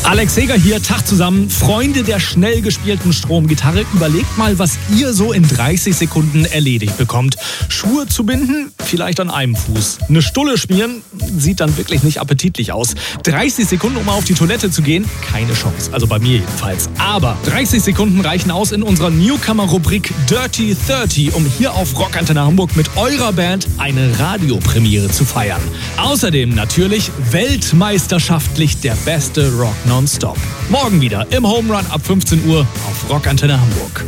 Alex Seger hier, Tag zusammen. Freunde der schnell gespielten Stromgitarre, überlegt mal, was ihr so in 30 Sekunden erledigt bekommt. Schuhe zu binden? Vielleicht an einem Fuß. Eine Stulle schmieren? Sieht dann wirklich nicht appetitlich aus. 30 Sekunden, um auf die Toilette zu gehen? Keine Chance, also bei mir jedenfalls. Aber 30 Sekunden reichen aus in unserer Newcomer-Rubrik Dirty 30, um hier auf Rockantenne Hamburg mit eurer Band eine Radiopremiere zu feiern. Außerdem natürlich weltmeisterschaftlich der beste Rock nonstop. Morgen wieder im Home Run ab 15 Uhr auf Rockantenne Hamburg.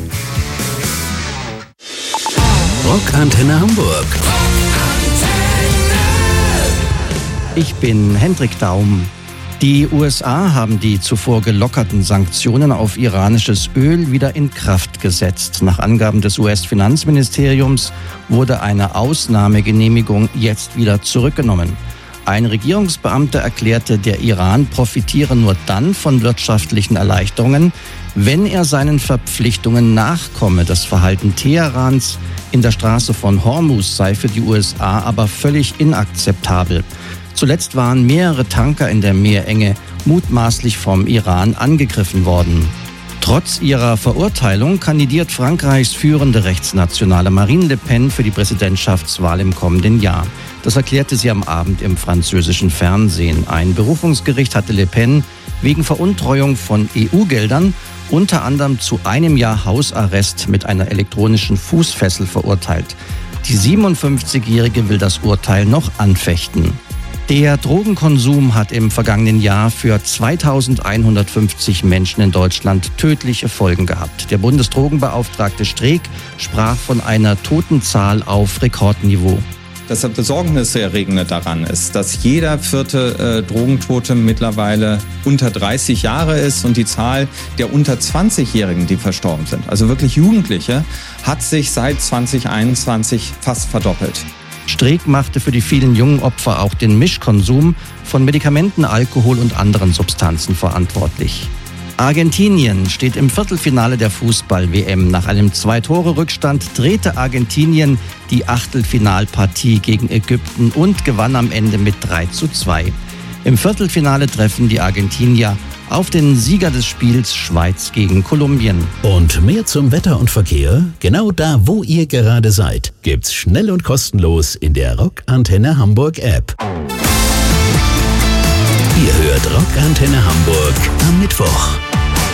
Rockantenne Hamburg. Ich bin Hendrik Daum. Die USA haben die zuvor gelockerten Sanktionen auf iranisches Öl wieder in Kraft gesetzt. Nach Angaben des US-Finanzministeriums wurde eine Ausnahmegenehmigung jetzt wieder zurückgenommen. Ein Regierungsbeamter erklärte, der Iran profitiere nur dann von wirtschaftlichen Erleichterungen, wenn er seinen Verpflichtungen nachkomme. Das Verhalten Teherans in der Straße von Hormuz sei für die USA aber völlig inakzeptabel. Zuletzt waren mehrere Tanker in der Meerenge mutmaßlich vom Iran angegriffen worden. Trotz ihrer Verurteilung kandidiert Frankreichs führende Rechtsnationale Marine Le Pen für die Präsidentschaftswahl im kommenden Jahr. Das erklärte sie am Abend im französischen Fernsehen. Ein Berufungsgericht hatte Le Pen wegen Veruntreuung von EU-Geldern unter anderem zu 1 Jahr Hausarrest mit einer elektronischen Fußfessel verurteilt. Die 57-Jährige will das Urteil noch anfechten. Der Drogenkonsum hat im vergangenen Jahr für 2150 Menschen in Deutschland tödliche Folgen gehabt. Der Bundesdrogenbeauftragte Streeck sprach von einer Totenzahl auf Rekordniveau. Das Besorgniserregende daran ist, dass jeder 4. Drogentote mittlerweile unter 30 Jahre ist und die Zahl der unter 20-Jährigen, die verstorben sind, also wirklich Jugendliche, hat sich seit 2021 fast verdoppelt. Streeck machte für die vielen jungen Opfer auch den Mischkonsum von Medikamenten, Alkohol und anderen Substanzen verantwortlich. Argentinien steht im Viertelfinale der Fußball-WM. Nach einem 2-Tore-Rückstand drehte Argentinien die Achtelfinalpartie gegen Ägypten und gewann am Ende mit 3:2. Im Viertelfinale treffen die Argentinier auf den Sieger des Spiels Schweiz gegen Kolumbien. Und mehr zum Wetter und Verkehr? Genau da, wo ihr gerade seid, gibt's schnell und kostenlos in der Rockantenne Hamburg App. Ihr hört Rockantenne Hamburg am Mittwoch.